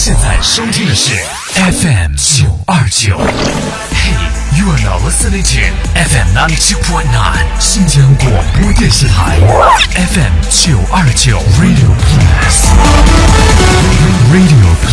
现在收听的是 FM 929。Hey, you are now listening to FM 92.9 新疆广播电视台 FM 929 Radio Plus。Radio Plus。